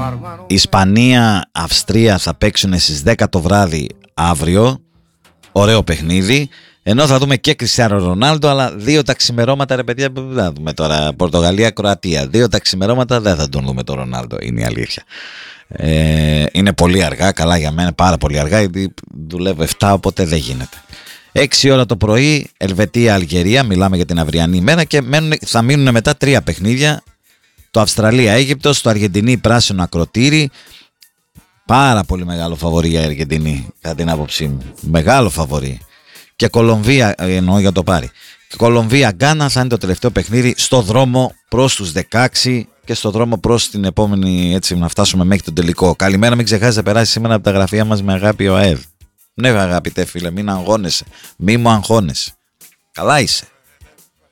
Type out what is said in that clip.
Ισπανία, Αυστρία θα παίξουν στις 10 το βράδυ αύριο. Ωραίο παιχνίδι. Ενώ θα δούμε και Κριστιάνο Ρονάλντο, αλλά 2 τα ξημερώματα, ρε παιδιά, δεν θα δούμε τώρα. Πορτογαλία, Κροατία. 2 τα ξημερώματα δεν θα τον δούμε το Ρονάλντο, είναι η αλήθεια. Είναι πολύ αργά, καλά για μένα, πάρα πολύ αργά, γιατί δουλεύω 7, οπότε δεν γίνεται. 6 ώρα το πρωί, Ελβετία, Αλγερία, μιλάμε για την αυριανή ημέρα και θα μείνουν μετά 3 παιχνίδια. Το Αυστραλία, Αίγυπτος, το Αργεντινή, Πράσινο Ακροτήρι. Πάρα πολύ μεγάλο φαβορί για Αργεντινή, κατά την άποψή μου. Μεγάλο φαβορί. Και Κολομβία, εννοώ για το πάρει. Και Κολομβία, Γκάνα θα είναι το τελευταίο παιχνίδι στο δρόμο προς τους 16 και στο δρόμο προς την επόμενη, έτσι να φτάσουμε μέχρι τον τελικό. Καλημέρα, μην ξεχάσεις να περάσει σήμερα από τα γραφεία μας με αγάπη ο ΑΕΔ. Ναι, αγαπητέ φίλε, μην αγχώνεσαι. Μη μου αγχώνεσαι. Καλά είσαι.